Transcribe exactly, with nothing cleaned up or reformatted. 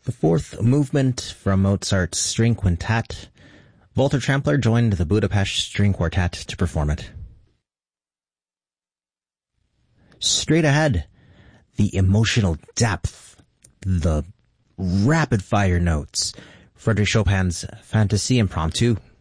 The fourth movement from Mozart's String Quintet. Walter Trampler joined the Budapest String Quartet to perform it. Straight ahead, the emotional depth, the rapid-fire notes. Frédéric Chopin's Fantasie Impromptu